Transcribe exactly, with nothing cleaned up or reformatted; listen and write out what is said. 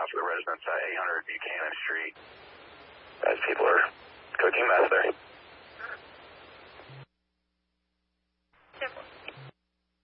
out for the residents at eight hundred Buchanan Street as people are cooking meth there.